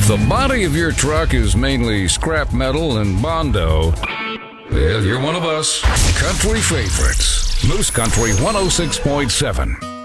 the body of your truck is mainly scrap metal and Bondo, well, you're one of us. Country favorites. Moose Country 106.7.